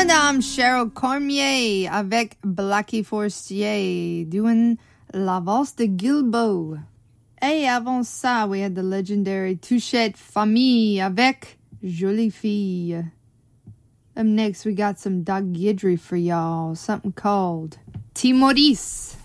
Madame Cheryl Cormier avec Blackie Forestier doing La Valse de Guilbeault. Et avant ça, we had the legendary Touchette Famille avec Jolie Fille. Up next, we got some Doug Guidry for y'all, something called T. Maurice.